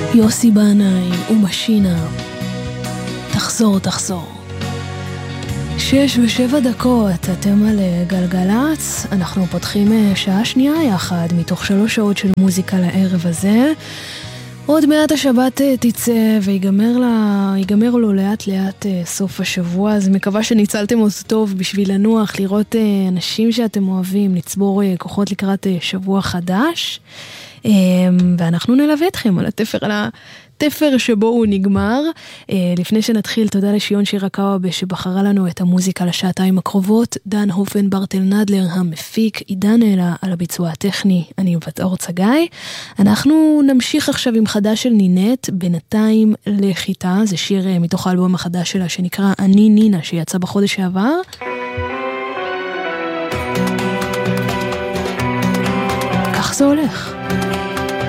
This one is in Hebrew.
יוסי בעיניים ומשינה, תחזור תחזור. 6:07, אתם על גלגלץ. אנחנו פותחים שעה שנייה יחד מתוך 3 שעות של מוזיקה לערב הזה. עוד מעט השבת תצא ויגמר לו לאט לאט סוף השבוע, אז מקווה שניצלתם אותו טוב בשביל לנוח, לראות אנשים שאתם אוהבים, לצבור כוחות לקראת שבוע חדש. ואנחנו נלווה אתכם על התפר שבו הוא נגמר. לפני שנתחיל, תודה לשיון שירקאווה שבחרה לנו את המוזיקה לשעתיים הקרובות, דן הופן ברטל נדלר המפיק, עידן אלה על הביצוע הטכני, אני בת אור צגאי. אנחנו נמשיך עכשיו עם חדש של נינט, בינתיים לחיטה, זה שיר מתוך האלבום החדש שלה שנקרא אני נינה, שיצא בחודש שעבר. כך זה הולך.